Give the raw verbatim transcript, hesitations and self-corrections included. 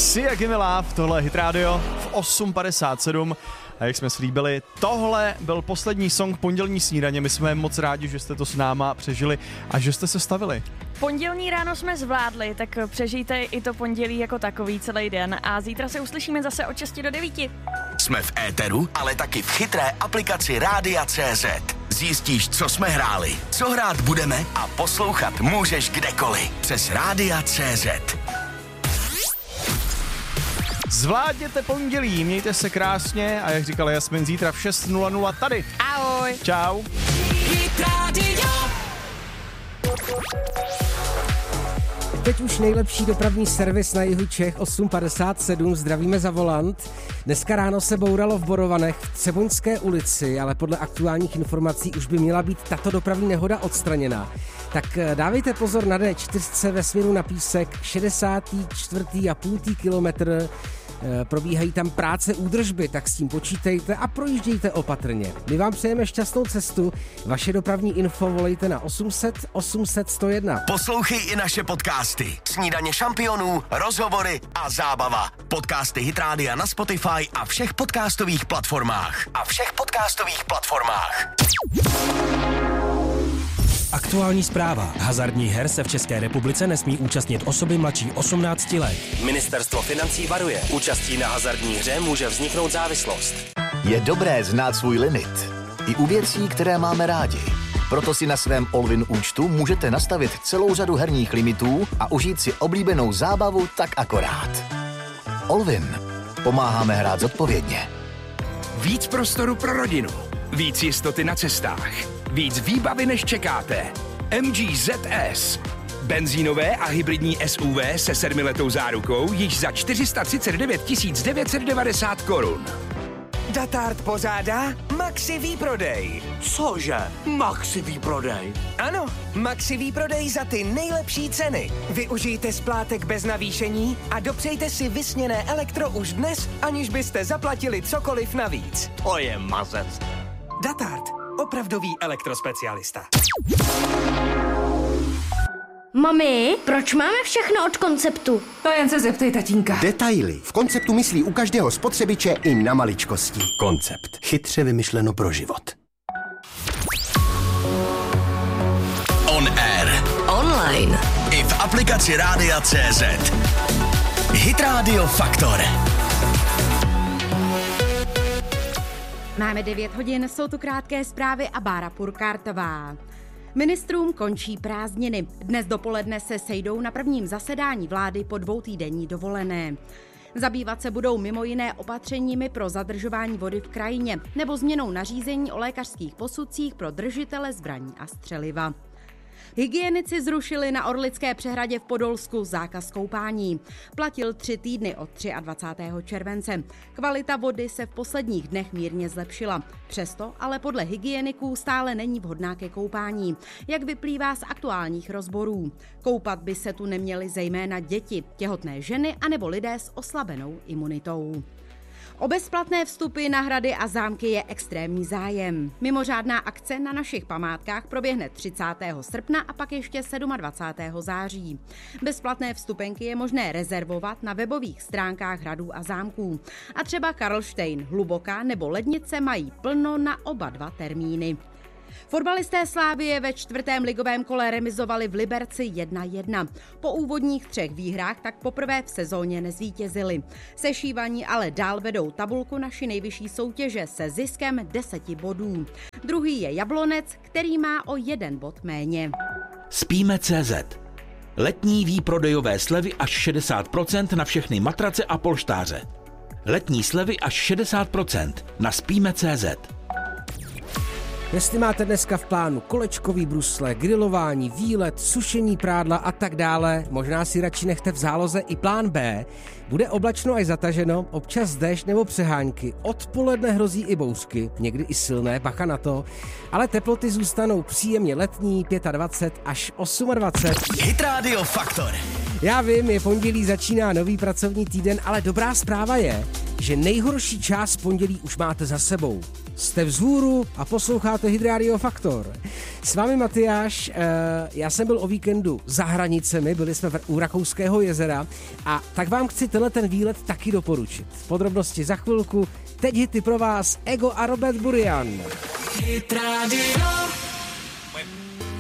Sia Gimme Love, tohle je Hit Radio v osm padesát sedm. A jak jsme slíbili, tohle byl poslední song pondělní snídaně. My jsme moc rádi, že jste to s náma přežili a že jste se stavili. Pondělní ráno jsme zvládli, tak přežijte i to pondělí jako takový celý den a zítra se uslyšíme zase od šesti do devíti. Jsme v éteru, ale taky v chytré aplikaci Rádia tečka cé zet. Zjistíš, co jsme hráli, co hrát budeme a poslouchat můžeš kdekoliv přes Rádia tečka cé zet. Zvládněte pondělí, mějte se krásně a jak říkala Jasmin, zítra v šest nula nula tady. Ahoj. Čau. Teď už nejlepší dopravní servis na jihu Čech, osm padesát sedm, zdravíme za volant. Dneska ráno se bouralo v Borovanech v Třeboňské ulici, ale podle aktuálních informací už by měla být tato dopravní nehoda odstraněna. Tak dávejte pozor na dé čtyři ve směru na Písek, šedesátý čtvrtý a půl kilometr. Probíhají tam práce údržby, tak s tím počítejte a projíždějte opatrně. My vám přejeme šťastnou cestu. Vaše dopravní info volejte na osm set osm set sto jedna. Poslouchej i naše podcasty. Snídaně šampionů, rozhovory a zábava. Podcasty Hit Rádia na Spotify a všech podcastových platformách. A všech podcastových platformách. Aktuální zpráva. Hazardních her se v České republice nesmí účastnit osoby mladší osmnácti let. Ministerstvo financí varuje. Účastí na hazardní hře může vzniknout závislost. Je dobré znát svůj limit. I u věcí, které máme rádi. Proto si na svém Allwyn účtu můžete nastavit celou řadu herních limitů a užít si oblíbenou zábavu tak akorát. Allwyn. Pomáháme hrát zodpovědně. Víc prostoru pro rodinu. Víc jistoty na cestách. Víc výbavy, než čekáte. M G Z S. Benzínové a hybridní S U V se sedmiletou zárukou již za čtyři sta třicet devět tisíc devět set devadesát korun. Datart pořádá Maxi výprodej. Cože? Maxi výprodej? Ano, Maxi výprodej za ty nejlepší ceny. Využijte splátek bez navýšení a dopřejte si vysněné elektro už dnes, aniž byste zaplatili cokoliv navíc. To je mazec. Datart. Opravdový elektrospecialista. Mami, proč máme všechno od Konceptu? To jen se zeptej tatínka. Detaily. V Konceptu myslí u každého spotřebiče i na maličkosti. Koncept. Chytře vymyšleno pro život. On air. Online. I v aplikaci Rádia tečka cé zet. Hit Radio Faktor. Máme devět hodin, jsou tu krátké zprávy a Bára Purkártová. Ministrům končí prázdniny. Dnes dopoledne se sejdou na prvním zasedání vlády po dvoutýdenní dovolené. Zabývat se budou mimo jiné opatřeními pro zadržování vody v krajině nebo změnou nařízení o lékařských posudcích pro držitele zbraní a střeliva. Hygienici zrušili na Orlické přehradě v Podolsku zákaz koupání. Platil tři týdny od dvacátého třetího července. Kvalita vody se v posledních dnech mírně zlepšila. Přesto ale podle hygieniků stále není vhodná ke koupání, jak vyplývá z aktuálních rozborů. Koupat by se tu neměly zejména děti, těhotné ženy anebo lidé s oslabenou imunitou. O bezplatné vstupy na hrady a zámky je extrémní zájem. Mimořádná akce na našich památkách proběhne třicátého srpna a pak ještě dvacátého sedmého září. Bezplatné vstupenky je možné rezervovat na webových stránkách hradů a zámků. A třeba Karlštejn, Hluboká nebo Lednice mají plno na oba dva termíny. Fotbalisté Slavie ve čtvrtém ligovém kole remizovali v Liberci jedna jedna. Po úvodních třech výhrách tak poprvé v sezóně nezvítězili. Sešívaní ale dál vedou tabulku naší nejvyšší soutěže se ziskem deseti bodů. Druhý je Jablonec, který má o jeden bod méně. Spíme tečka cé zet. Letní výprodejové slevy až šedesát procent na všechny matrace a polštáře. Letní slevy až šedesát procent na spíme tečka cé zet. Jestli máte dneska v plánu kolečkový brusle, grilování, výlet, sušení prádla a tak dále, možná si radši nechte v záloze i plán B. Bude oblačno až zataženo, občas déšť nebo přehánky. Odpoledne hrozí i bouřky, někdy i silné, bacha na to. Ale teploty zůstanou příjemně letní, dvacet pět až dvacet osm. Hit Radio Faktor. Já vím, je pondělí, začíná nový pracovní týden, ale dobrá zpráva je, že nejhorší část pondělí už máte za sebou. Jste vzhůru a posloucháte Hydrádio Faktor. S vámi Matyáš, já jsem byl o víkendu za hranicemi, byli jsme u Rakouského jezera a tak vám chci tenhle ten výlet taky doporučit. Podrobnosti za chvilku, teď hity pro vás Ego a Robert Burian. Hydrádio.